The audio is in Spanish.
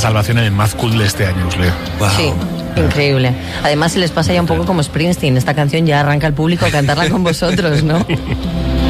salvación en el Mad Cool de este año, os leo. Wow. Sí, increíble. Además se les pasa ya un poco como Springsteen. Esta canción ya arranca el público a cantarla con vosotros, ¿no?